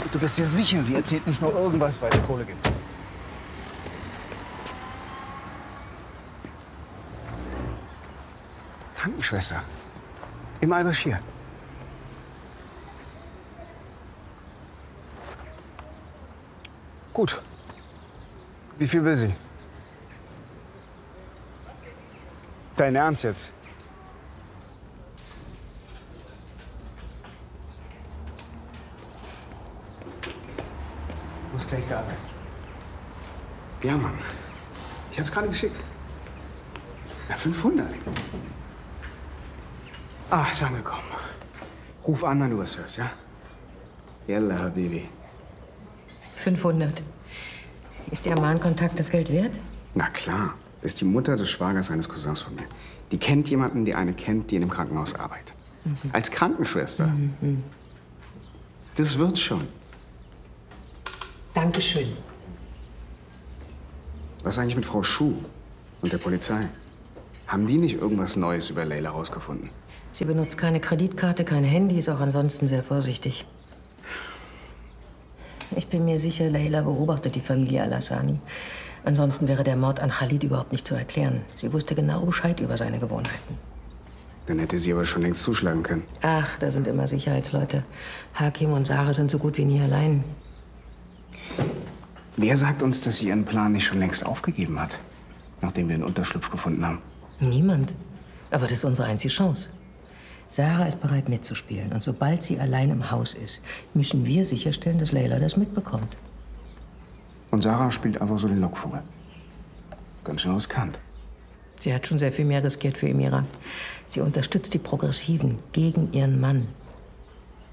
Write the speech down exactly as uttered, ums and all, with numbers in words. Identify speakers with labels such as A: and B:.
A: Und du bist dir sicher, sie erzählt nicht nur irgendwas, weil es Kohle gibt. Krankenschwester. Im Al-Bashir. Gut. Wie viel will sie? Dein Ernst jetzt? Muss gleich da sein. Ja, Mann. Ich hab's gerade geschickt. Ja, fünfhundert. Ah, ist angekommen. Ruf an, wenn du was hörst, ja? Yalla, Habibi.
B: fünfhundert. Ist der Aman-Kontakt das Geld wert?
A: Na klar. Ist die Mutter des Schwagers eines Cousins von mir. Die kennt jemanden, die eine kennt, die in einem Krankenhaus arbeitet. Mhm. Als Krankenschwester. Mhm. Das wird schon.
B: Dankeschön.
A: Was ist eigentlich mit Frau Schuh und der Polizei? Haben die nicht irgendwas Neues über Leila rausgefunden?
B: Sie benutzt keine Kreditkarte, kein Handy, ist auch ansonsten sehr vorsichtig. Ich bin mir sicher, Leila beobachtet die Familie Al-Hassani. Ansonsten wäre der Mord an Khalid überhaupt nicht zu erklären. Sie wusste genau Bescheid über seine Gewohnheiten.
A: Dann hätte sie aber schon längst zuschlagen können.
B: Ach, da sind immer Sicherheitsleute. Hakim und Sarah sind so gut wie nie allein.
A: Wer sagt uns, dass sie ihren Plan nicht schon längst aufgegeben hat, nachdem wir einen Unterschlupf gefunden haben?
B: Niemand. Aber das ist unsere einzige Chance. Sarah ist bereit mitzuspielen. Und sobald sie allein im Haus ist, müssen wir sicherstellen, dass Leila das mitbekommt.
A: Und Sarah spielt einfach so den Lockvogel. Ganz schön riskant.
B: Sie hat schon sehr viel mehr riskiert für Emira. Sie unterstützt die Progressiven gegen ihren Mann.